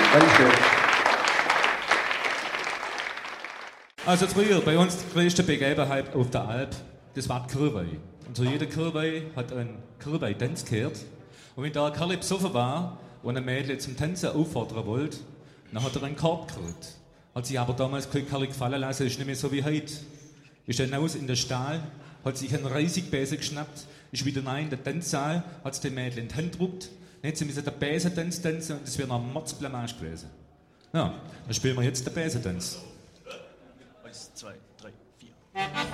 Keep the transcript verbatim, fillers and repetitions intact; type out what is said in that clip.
Dankeschön. Also früher, bei uns die größte Begebenheit auf der Alp, das war die Kirwei. Und zu jeder Kirwei hat ein Kirwei-Tanz gehört. Und wenn da ein Kerl besoffen war und ein Mädchen zum Tanzen auffordern wollte, dann hat er einen Korb gekriegt. Hat sich aber damals kein Kerl gefallen lassen, ist nicht mehr so wie heute. Ist dann aus in den Stall, hat sich einen Reissigbesen geschnappt, ist wieder rein in den Tanzsaal, hat es dem Mädchen in die Hand gedrückt, dann hat sie müssen den Besentanz tanzen und das wäre noch ein Mordsblamage gewesen. Ja, dann spielen wir jetzt den Besentanz. Eins, zwei, drei, vier.